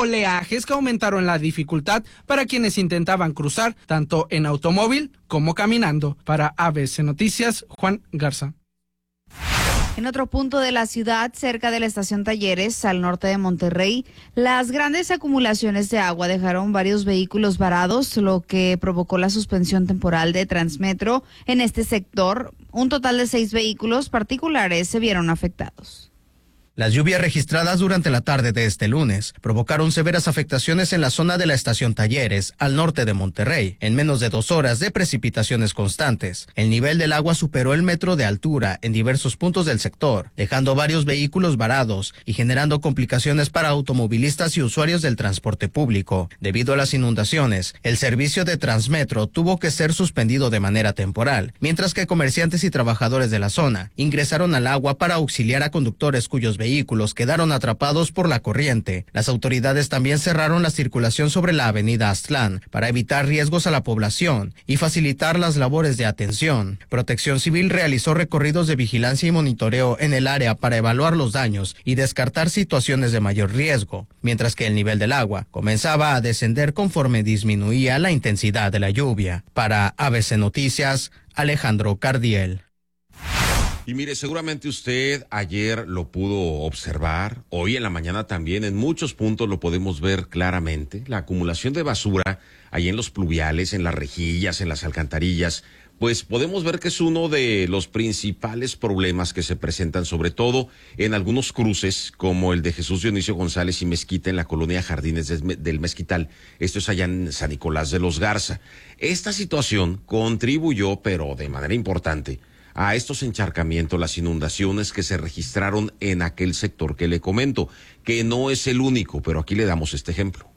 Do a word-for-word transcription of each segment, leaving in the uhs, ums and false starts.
oleajes que aumentaron la dificultad para quienes intentaban cruzar, tanto en automóvil como caminando. Para A B C Noticias, Juan Garza. En otro punto de la ciudad, cerca de la estación Talleres, al norte de Monterrey, las grandes acumulaciones de agua dejaron varios vehículos varados, lo que provocó la suspensión temporal de Transmetro en este sector. Un total de seis vehículos particulares se vieron afectados. Las lluvias registradas durante la tarde de este lunes provocaron severas afectaciones en la zona de la estación Talleres, al norte de Monterrey. En menos de dos horas de precipitaciones constantes, el nivel del agua superó el metro de altura en diversos puntos del sector, dejando varios vehículos varados y generando complicaciones para automovilistas y usuarios del transporte público. Debido a las inundaciones, el servicio de Transmetro tuvo que ser suspendido de manera temporal, mientras que comerciantes y trabajadores de la zona ingresaron al agua para auxiliar a conductores cuyos vehículos vehículos quedaron atrapados por la corriente. Las autoridades también cerraron la circulación sobre la avenida Aztlán para evitar riesgos a la población y facilitar las labores de atención. Protección Civil realizó recorridos de vigilancia y monitoreo en el área para evaluar los daños y descartar situaciones de mayor riesgo, mientras que el nivel del agua comenzaba a descender conforme disminuía la intensidad de la lluvia. Para A B C Noticias, Alejandro Cardiel. Y mire, seguramente usted ayer lo pudo observar, hoy en la mañana también, en muchos puntos lo podemos ver claramente, la acumulación de basura ahí en los pluviales, en las rejillas, en las alcantarillas, pues podemos ver que es uno de los principales problemas que se presentan, sobre todo en algunos cruces, como el de Jesús Dionisio González y Mezquita en la colonia Jardines del Mezquital. Esto es allá en San Nicolás de los Garza. Esta situación contribuyó, pero de manera importante, a estos encharcamientos, las inundaciones que se registraron en aquel sector que le comento, que no es el único, pero aquí le damos este ejemplo.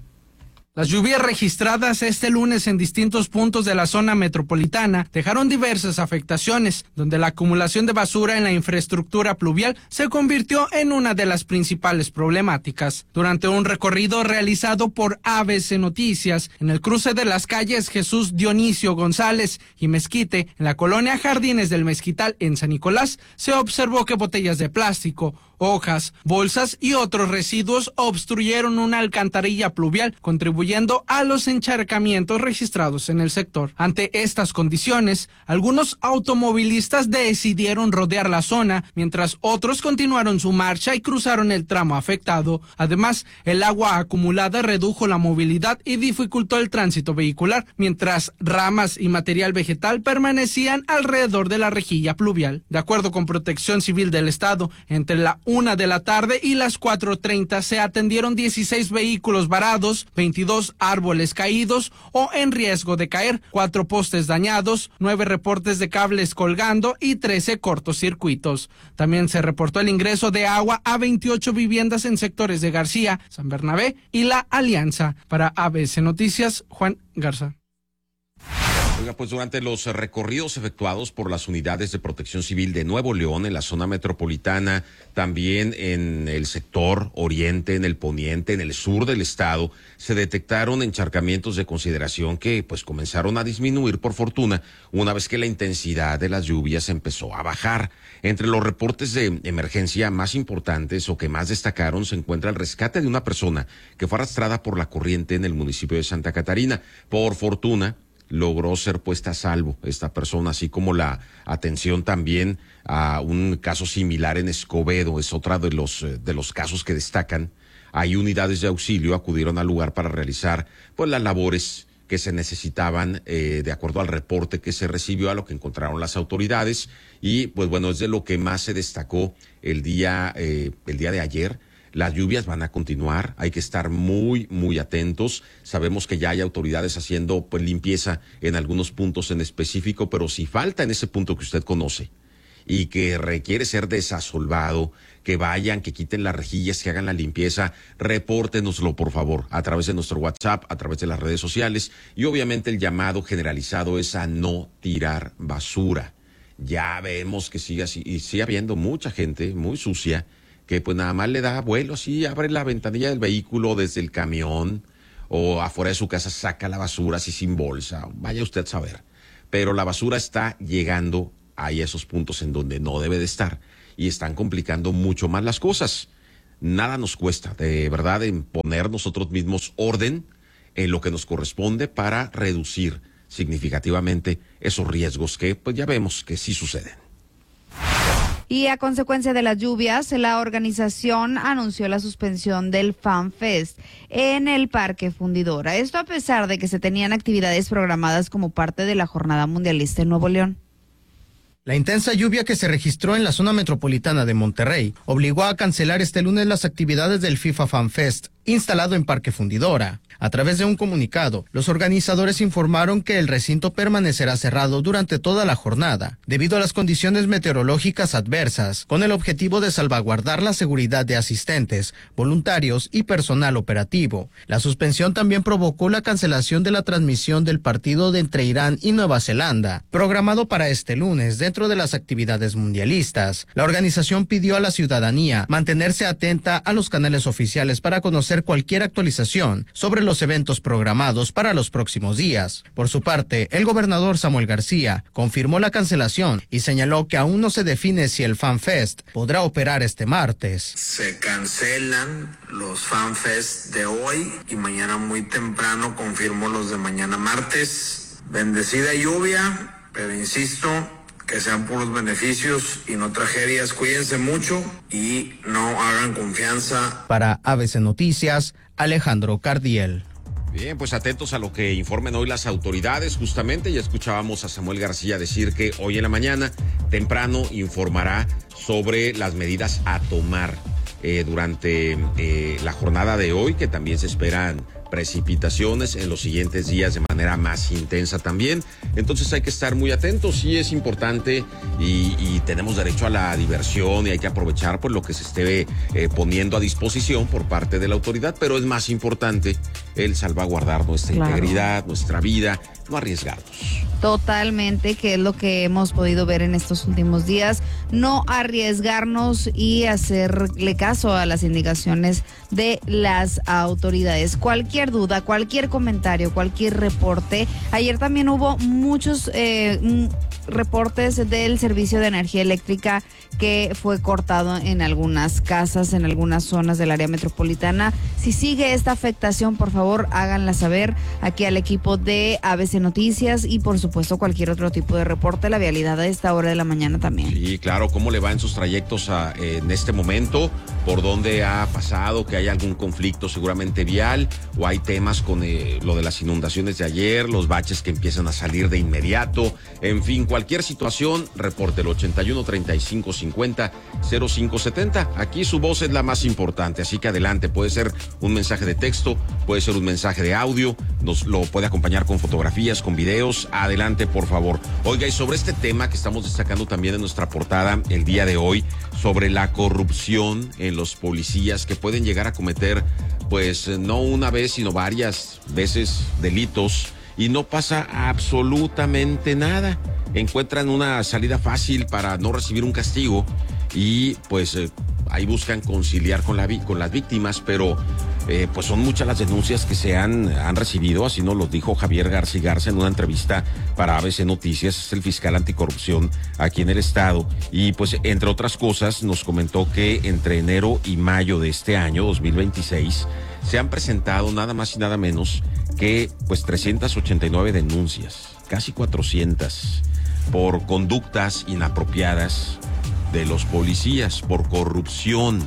Las lluvias registradas este lunes en distintos puntos de la zona metropolitana dejaron diversas afectaciones, donde la acumulación de basura en la infraestructura pluvial se convirtió en una de las principales problemáticas. Durante un recorrido realizado por A B C Noticias en el cruce de las calles Jesús Dionisio González y Mezquite, en la colonia Jardines del Mezquital en San Nicolás, se observó que botellas de plástico, hojas, bolsas y otros residuos obstruyeron una alcantarilla pluvial, contribuyendo a los encharcamientos registrados en el sector. Ante estas condiciones, algunos automovilistas decidieron rodear la zona, mientras otros continuaron su marcha y cruzaron el tramo afectado. Además, el agua acumulada redujo la movilidad y dificultó el tránsito vehicular, mientras ramas y material vegetal permanecían alrededor de la rejilla pluvial. De acuerdo con Protección Civil del Estado, entre la una de la tarde y las cuatro treinta se atendieron dieciséis vehículos varados, veintidós árboles caídos o en riesgo de caer, cuatro postes dañados, nueve reportes de cables colgando y trece cortocircuitos. También se reportó el ingreso de agua a veintiocho viviendas en sectores de García, San Bernabé y La Alianza. Para A B C Noticias, Juan Garza. Oiga, pues durante los recorridos efectuados por las unidades de Protección Civil de Nuevo León, en la zona metropolitana, también en el sector oriente, en el poniente, en el sur del estado, se detectaron encharcamientos de consideración que pues comenzaron a disminuir por fortuna una vez que la intensidad de las lluvias empezó a bajar. Entre los reportes de emergencia más importantes o que más destacaron se encuentra el rescate de una persona que fue arrastrada por la corriente en el municipio de Santa Catarina. Por fortuna, logró ser puesta a salvo esta persona, así como la atención también a un caso similar en Escobedo, es otra de los, de los casos que destacan. Hay unidades de auxilio, acudieron al lugar para realizar pues las labores que se necesitaban eh, de acuerdo al reporte que se recibió, a lo que encontraron las autoridades, y pues bueno, es de lo que más se destacó el día, eh, el día de ayer. Las lluvias van a continuar, hay que estar muy, muy atentos. Sabemos que ya hay autoridades haciendo pues limpieza en algunos puntos en específico, pero si falta en ese punto que usted conoce y que requiere ser desasolvado, que vayan, que quiten las rejillas, que hagan la limpieza, repórtenoslo por favor a través de nuestro WhatsApp, a través de las redes sociales, y obviamente el llamado generalizado es a no tirar basura. Ya vemos que sigue así, y sigue habiendo mucha gente muy sucia que pues nada más le da vuelo, así abre la ventanilla del vehículo desde el camión o afuera de su casa saca la basura así sin bolsa, vaya usted a saber. Pero la basura está llegando ahí a esos puntos en donde no debe de estar y están complicando mucho más las cosas. nada nos cuesta, de verdad, en poner nosotros mismos orden en lo que nos corresponde para reducir significativamente esos riesgos que pues ya vemos que sí suceden. Y a consecuencia de las lluvias, la organización anunció la suspensión del Fan Fest en el Parque Fundidora. Esto a pesar de que se tenían actividades programadas como parte de la Jornada Mundialista en Nuevo León. La intensa lluvia que se registró en la zona metropolitana de Monterrey obligó a cancelar este lunes las actividades del FIFA Fan Fest, instalado en Parque Fundidora. A través de un comunicado, los organizadores informaron que el recinto permanecerá cerrado durante toda la jornada, debido a las condiciones meteorológicas adversas, con el objetivo de salvaguardar la seguridad de asistentes, voluntarios y personal operativo. La suspensión también provocó la cancelación de la transmisión del partido de entre Irán y Nueva Zelanda, programado para este lunes dentro de las actividades mundialistas. La organización pidió a la ciudadanía mantenerse atenta a los canales oficiales para conocer cualquier actualización sobre los eventos programados para los próximos días. Por su parte, el gobernador Samuel García confirmó la cancelación y señaló que aún no se define si el Fan Fest podrá operar este martes. Se cancelan los Fan Fest de hoy y mañana muy temprano confirmo los de mañana martes. Bendecida lluvia, pero insisto, que sean puros beneficios y no tragedias. Cuídense mucho y no hagan confianza. Para A B C Noticias, Alejandro Cardiel. Bien, pues atentos a lo que informen hoy las autoridades. Justamente ya escuchábamos a Samuel García decir que hoy en la mañana temprano informará sobre las medidas a tomar eh, durante eh, la jornada de hoy, que también se esperan precipitaciones en los siguientes días de manera más intensa también. Entonces hay que estar muy atentos, sí es importante y, y tenemos derecho a la diversión y hay que aprovechar pues lo que se esté eh, poniendo a disposición por parte de la autoridad, pero es más importante el salvaguardar nuestra claro. integridad, nuestra vida, no arriesgarnos. Totalmente, que es lo que hemos podido ver en estos últimos días, no arriesgarnos y hacerle caso a las indicaciones de las autoridades. Cualquier duda, cualquier comentario, cualquier reporte. Ayer también hubo muchos eh, reportes del servicio de energía eléctrica que fue cortado en algunas casas, en algunas zonas del área metropolitana. Si sigue esta afectación, por favor, háganla saber aquí al equipo de A B C Noticias y, por supuesto, cualquier otro tipo de reporte. La vialidad a esta hora de la mañana también. Sí, claro. ¿Cómo le va en sus trayectos a, en este momento? ¿Por dónde ha pasado? ¿Que hay algún conflicto seguramente vial? ¿O hay temas con eh, lo de las inundaciones de ayer, los baches que empiezan a salir de inmediato? En fin, cualquier situación, reporte el ochenta y uno, treinta y cinco, cincuenta, cero cinco setenta. Aquí su voz es la más importante, así que adelante. Puede ser un mensaje de texto, puede ser un mensaje de audio, nos lo puede acompañar con fotografías, con videos. Adelante, por favor. Oiga, y sobre este tema que estamos destacando también en nuestra portada el día de hoy, sobre la corrupción en los policías que pueden llegar a cometer, pues no una vez, sino varias veces delitos y no pasa absolutamente nada. Encuentran una salida fácil para no recibir un castigo y pues eh, ahí buscan conciliar con, la, con las víctimas, pero eh, pues son muchas las denuncias que se han, han recibido, así nos lo dijo Javier García Garza en una entrevista para A B C Noticias, es el fiscal anticorrupción aquí en el estado, y pues entre otras cosas nos comentó que entre enero y mayo de este año, dos mil veintiséis, se han presentado nada más y nada menos que pues trescientas ochenta y nueve denuncias, casi cuatrocientas, por conductas inapropiadas de los policías, por corrupción.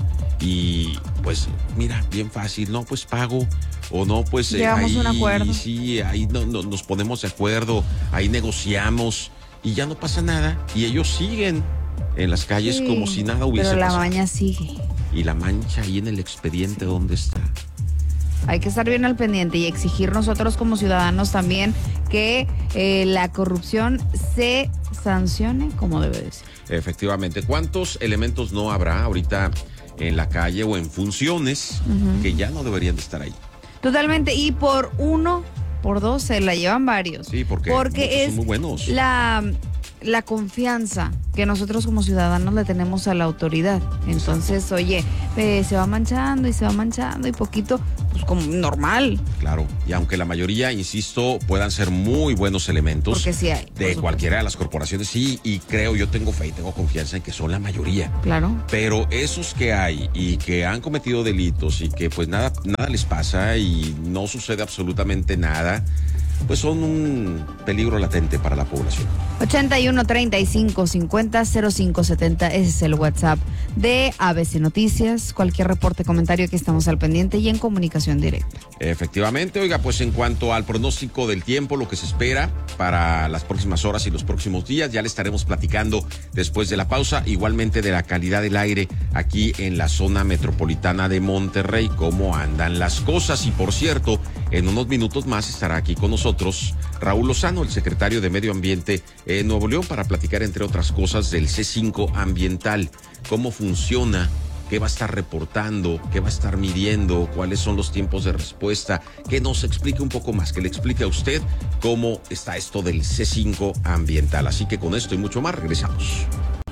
Y pues mira, bien fácil, no, pues pago, o no, pues eh, llegamos ahí, a un acuerdo. Sí, ahí no, no, nos ponemos de acuerdo, ahí negociamos y ya no pasa nada y ellos siguen en las calles sí, como si nada hubiese pero la pasado. maña sigue. Y la mancha ahí en el expediente, sí. ¿Dónde está? Hay que estar bien al pendiente y exigir nosotros como ciudadanos también que eh, la corrupción se sancione como debe de ser. Efectivamente. ¿Cuántos elementos no habrá ahorita en la calle o en funciones uh-huh. que ya no deberían de estar ahí? Totalmente. Y por uno, por dos se la llevan varios. Sí, porque, porque es son muy buenos. La la confianza que nosotros como ciudadanos le tenemos a la autoridad. Entonces, oye, eh, se va manchando y se va manchando y poquito, pues como normal. Claro, y aunque la mayoría, insisto, puedan ser muy buenos elementos Porque sí hay, de cualquiera de las corporaciones, sí, y creo, yo tengo fe y tengo confianza en que son la mayoría. Claro. Pero esos que hay y que han cometido delitos y que pues nada, nada les pasa y no sucede absolutamente nada, pues son un peligro latente para la población. ochenta y uno, treinta y cinco, cincuenta, cero cinco setenta, ese es el WhatsApp de A B C Noticias. Cualquier reporte, comentario, que estamos al pendiente y en comunicación directa. Efectivamente, oiga, pues en cuanto al pronóstico del tiempo, lo que se espera para las próximas horas y los próximos días, ya le estaremos platicando después de la pausa, igualmente de la calidad del aire aquí en la zona metropolitana de Monterrey, cómo andan las cosas. Y por cierto, en unos minutos más estará aquí con nosotros Raúl Lozano, el secretario de Medio Ambiente en Nuevo León, para platicar, entre otras cosas, del C cinco ambiental, cómo funciona, qué va a estar reportando, qué va a estar midiendo, cuáles son los tiempos de respuesta, que nos explique un poco más, que le explique a usted cómo está esto del C cinco ambiental. Así que con esto y mucho más regresamos.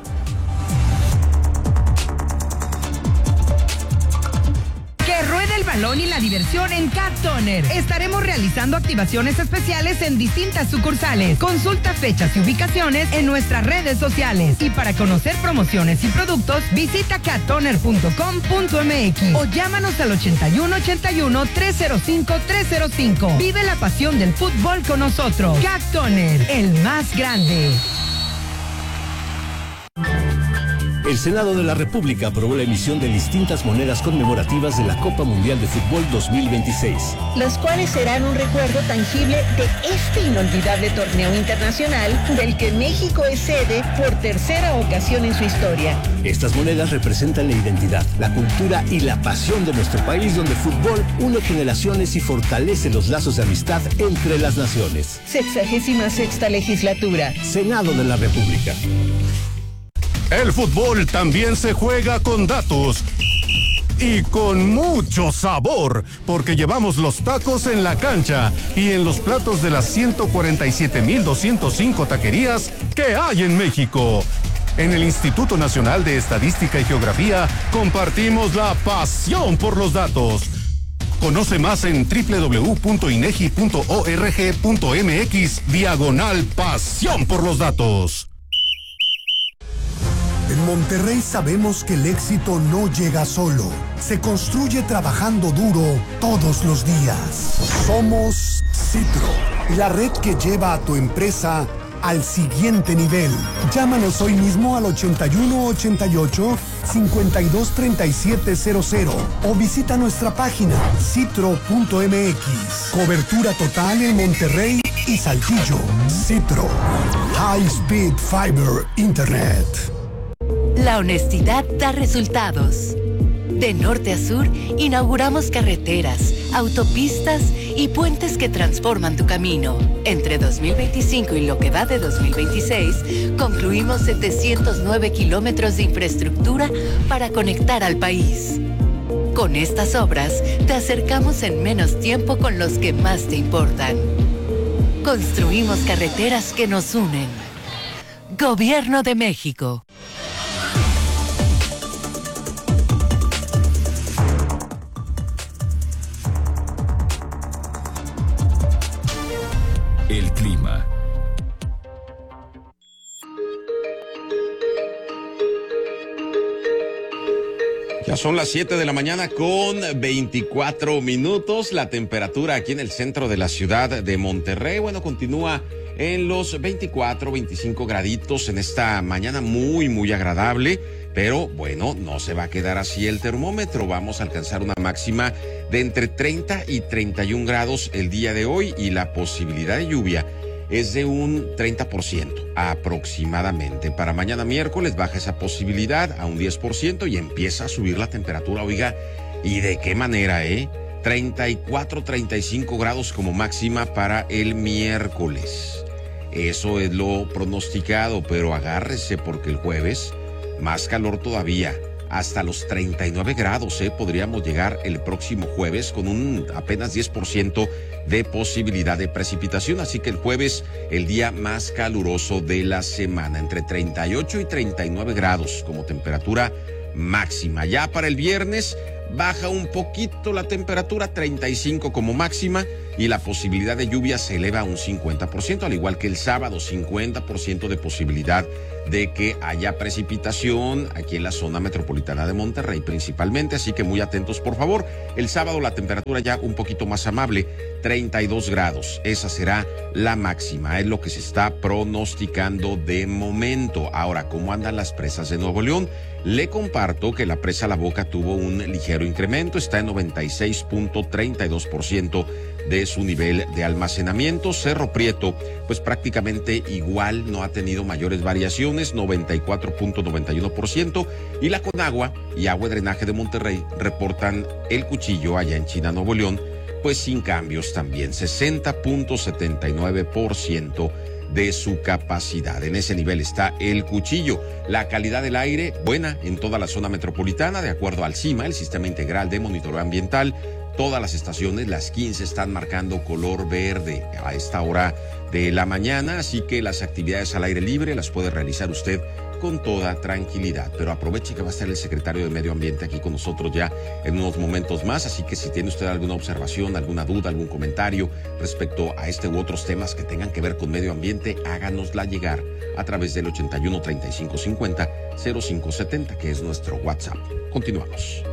El balón y la diversión en Cat Toner. Estaremos realizando activaciones especiales en distintas sucursales. Consulta fechas y ubicaciones en nuestras redes sociales. Y para conocer promociones y productos, visita cat toner punto com punto m x o llámanos al ochenta y uno, ochenta y uno, trescientos cinco, trescientos cinco. Vive la pasión del fútbol con nosotros. Cat Toner, el más grande. El Senado de la República aprobó la emisión de distintas monedas conmemorativas de la Copa Mundial de Fútbol dos mil veintiséis. Las cuales serán un recuerdo tangible de este inolvidable torneo internacional del que México es sede por tercera ocasión en su historia. Estas monedas representan la identidad, la cultura y la pasión de nuestro país, donde el fútbol une generaciones y fortalece los lazos de amistad entre las naciones. Sexagésima sexta legislatura. Senado de la República. El fútbol también se juega con datos y con mucho sabor, porque llevamos los tacos en la cancha y en los platos de las ciento cuarenta y siete mil doscientos cinco taquerías que hay en México. En el Instituto Nacional de Estadística y Geografía compartimos la pasión por los datos. Conoce más en doble u doble u doble u punto inegi punto org punto m x diagonal pasión por los datos. En Monterrey sabemos que el éxito no llega solo, se construye trabajando duro todos los días. Somos Citro, la red que lleva a tu empresa al siguiente nivel. Llámanos hoy mismo al ochenta y uno, ochenta y ocho, cincuenta y dos, treinta y siete cero cero o visita nuestra página citro punto m x. Cobertura total en Monterrey y Saltillo. Citro, High Speed Fiber Internet. La honestidad da resultados. De norte a sur, inauguramos carreteras, autopistas y puentes que transforman tu camino. Entre dos mil veinticinco y lo que va de dos mil veintiséis, concluimos setecientos nueve kilómetros de infraestructura para conectar al país. Con estas obras, te acercamos en menos tiempo con los que más te importan. Construimos carreteras que nos unen. Gobierno de México. El clima. Ya son las siete de la mañana con veinticuatro minutos. La temperatura aquí en el centro de la ciudad de Monterrey, bueno, continúa en los veinticuatro, veinticinco graditos en esta mañana muy, muy agradable. Pero bueno, no se va a quedar así el termómetro. Vamos a alcanzar una máxima de entre treinta y treinta y un grados el día de hoy y la posibilidad de lluvia es de un treinta por ciento aproximadamente. Para mañana miércoles baja esa posibilidad a un diez por ciento y empieza a subir la temperatura. Oiga, ¿y de qué manera, eh? treinta y cuatro, treinta y cinco grados como máxima para el miércoles. Eso es lo pronosticado, pero agárrese porque el jueves más calor todavía, hasta los treinta y nueve grados, ¿eh? Podríamos llegar el próximo jueves con un apenas diez por ciento de posibilidad de precipitación, así que el jueves el día más caluroso de la semana, entre treinta y ocho y treinta y nueve grados como temperatura máxima. Ya para el viernes baja un poquito la temperatura, treinta y cinco como máxima, y la posibilidad de lluvia se eleva a un cincuenta por ciento, al igual que el sábado, cincuenta por ciento de posibilidad de que haya precipitación aquí en la zona metropolitana de Monterrey principalmente, así que muy atentos por favor. El sábado la temperatura ya un poquito más amable, treinta y dos grados, esa será la máxima, es lo que se está pronosticando de momento. Ahora, ¿cómo andan las presas de Nuevo León? Le comparto que la presa La Boca tuvo un ligero incremento, está en noventa y seis punto treinta y dos por ciento de su nivel de almacenamiento. Cerro Prieto, pues prácticamente igual, no ha tenido mayores variaciones, noventa y cuatro punto noventa y uno por ciento. Y la Conagua y Agua y Drenaje de Monterrey reportan El Cuchillo allá en China, Nuevo León, pues sin cambios también, sesenta punto setenta y nueve por ciento de su capacidad. En ese nivel está El Cuchillo. La calidad del aire, buena en toda la zona metropolitana, de acuerdo al CIMA, el Sistema Integral de Monitoreo Ambiental. Todas las estaciones, las quince, están marcando color verde a esta hora de la mañana, así que las actividades al aire libre las puede realizar usted con toda tranquilidad. Pero aproveche que va a estar el secretario de Medio Ambiente aquí con nosotros ya en unos momentos más, así que si tiene usted alguna observación, alguna duda, algún comentario respecto a este u otros temas que tengan que ver con medio ambiente, háganosla llegar a través del ochenta y uno, treinta y cinco cincuenta, cero cinco setenta, que es nuestro WhatsApp. Continuamos.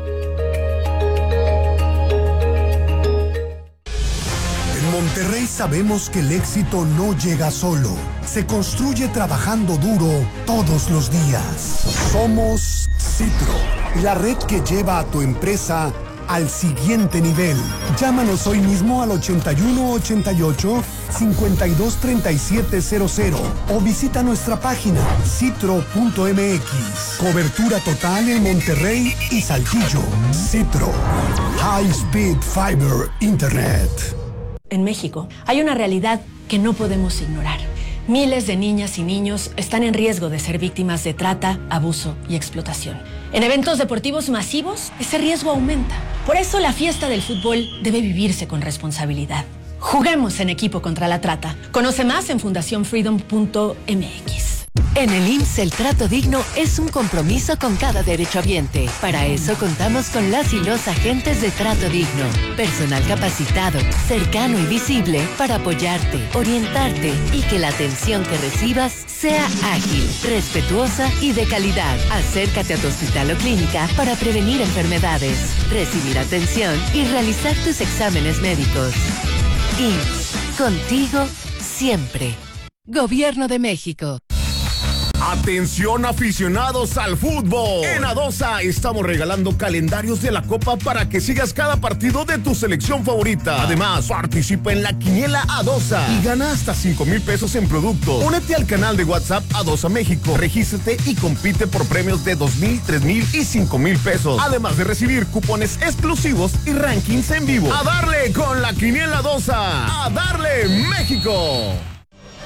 En Monterrey sabemos que el éxito no llega solo, se construye trabajando duro todos los días. Somos Citro, la red que lleva a tu empresa al siguiente nivel. Llámanos hoy mismo al ochenta y uno ochenta y ocho, cincuenta y dos treinta y siete cero cero o visita nuestra página citro punto m x. Cobertura total en Monterrey y Saltillo. Citro, High Speed Fiber Internet. En México hay una realidad que no podemos ignorar. Miles de niñas y niños están en riesgo de ser víctimas de trata, abuso y explotación. En eventos deportivos masivos, ese riesgo aumenta. Por eso la fiesta del fútbol debe vivirse con responsabilidad. Juguemos en equipo contra la trata. Conoce más en fundación freedom punto m x. En el I M S S el trato digno es un compromiso con cada derechohabiente. Para eso contamos con las y los agentes de trato digno. Personal capacitado, cercano y visible para apoyarte, orientarte y que la atención que recibas sea ágil, respetuosa y de calidad. Acércate a tu hospital o clínica para prevenir enfermedades, recibir atención y realizar tus exámenes médicos. I M S S, contigo siempre. Gobierno de México. Atención aficionados al fútbol. En Adosa estamos regalando calendarios de la Copa para que sigas cada partido de tu selección favorita. Además, participa en la quiniela Adosa y gana hasta cinco mil pesos en productos. Únete al canal de WhatsApp Adosa México. Regístrate y compite por premios de dos mil, tres mil y cinco mil pesos. Además de recibir cupones exclusivos y rankings en vivo. A darle con la quiniela Adosa. A darle México.